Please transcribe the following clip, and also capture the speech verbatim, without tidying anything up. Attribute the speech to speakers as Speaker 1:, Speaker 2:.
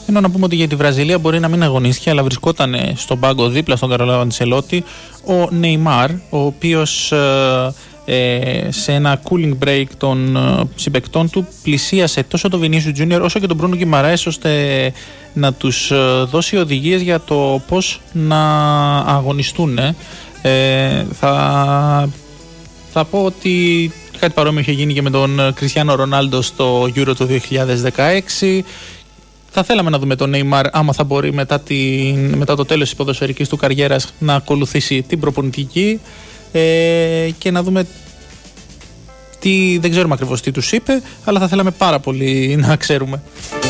Speaker 1: Ενώ να πούμε ότι για τη Βραζιλία μπορεί να μην αγωνίστηκε, αλλά βρισκόταν στον πάγκο δίπλα στον Καρλο Αντσελότη ο Νεϊμάρ, ο οποίος ε, ε, σε ένα cooling break των ε, συμπαικτών του πλησίασε τόσο τον Βινίσιους Τζούνιορ όσο και τον Μπρούνο Γκιμαράες, ώστε να τους ε, δώσει οδηγίες για το πώς να αγωνιστούν. Ε, θα, θα πω ότι κάτι παρόμοιο είχε γίνει και με τον Κριστιάνο Ρονάλντο στο Euro το δύο χιλιάδες δεκαέξι. Θα θέλαμε να δούμε τον Νεϊμάρ άμα θα μπορεί μετά, την, μετά το τέλος της ποδοσφαιρικής του καριέρας να ακολουθήσει την προπονητική ε, και να δούμε τι, δεν ξέρουμε ακριβώς τι τους είπε, αλλά θα θέλαμε πάρα πολύ να ξέρουμε.